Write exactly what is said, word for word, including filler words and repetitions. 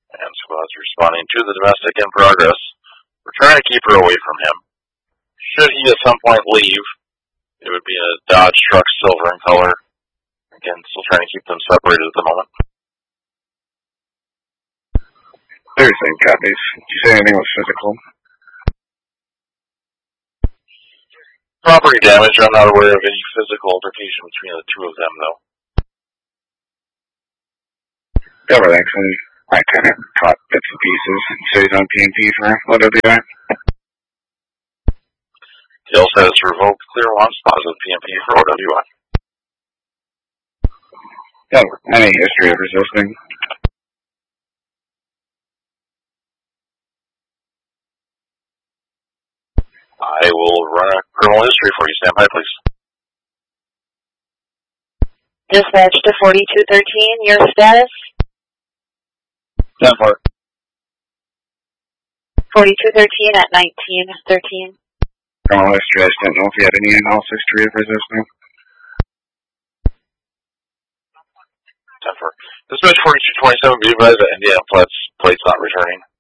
And Squad's responding to the domestic in progress. We're trying to keep her away from him. Should he at some point leave, it would be a Dodge truck, silver in color. Again, still trying to keep them separated at the moment. thirty-seven copies. Did you say anything was physical? Property damage. I'm not aware of any physical altercation between the two of them, though. Everything's in. I kind of caught bits and pieces. It says on P and P for what W I. Dale says revoked clear once, positive P and P for O W I. Never. Any history of resisting? I will run a criminal history for you. Stand by, please. Dispatch to forty-two thirteen, your status? Stand for it. forty-two thirteen at nineteen thirteen. Criminal history. I just didn't know if you had any in-house history of resisting. ten four. Dispatch forty-two twenty-seven, be advised that Indiana Flats plates not returning.